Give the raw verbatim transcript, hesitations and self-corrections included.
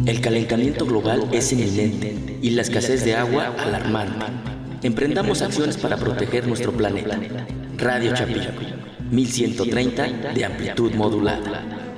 El calentamiento global es inminente y la escasez de agua alarmante. Emprendamos acciones para proteger nuestro planeta. Radio Chapingo, mil ciento treinta de amplitud modulada.